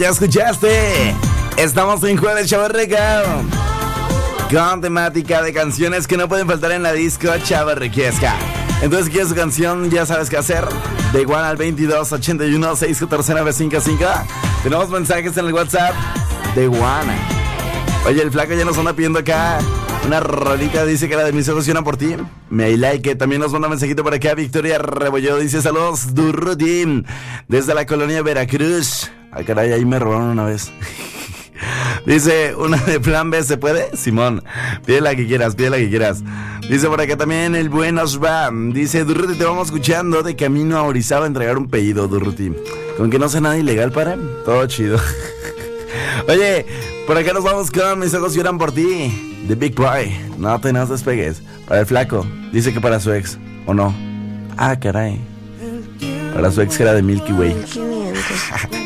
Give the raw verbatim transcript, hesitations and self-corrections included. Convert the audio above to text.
Ya escuchaste. Estamos en Jueves Chavorreca, con temática de canciones que no pueden faltar en la disco chavorrequiesca. Entonces, si quieres tu canción, ya sabes qué hacer. De igual al veintidós ochenta y uno seiscientos catorce nueve cincuenta y cinco. Tenemos mensajes en el WhatsApp de Juana. Oye, el flaco ya nos anda pidiendo acá una rolita, dice que la de mis ojos lloran por ti. Me like, también nos manda un mensajito por acá. Victoria Rebolledo dice: saludos, Durruti, desde la colonia Veracruz. Ay, caray, ahí me robaron una vez. Dice, una de Plan B, ¿se puede? Simón, pide la que quieras, pide la que quieras. Dice por acá también el buen Osvam. Dice: Durruti, te vamos escuchando de camino a Orizaba a entregar un pedido, Durruti. Con que no sea nada ilegal, para todo chido. Oye, por acá nos vamos con Mis ojos lloran por ti, de Big Boy. No te nos despegues. Para el flaco, dice que para su ex, ¿o no? Ah, caray. Para su ex que era de Milky Way.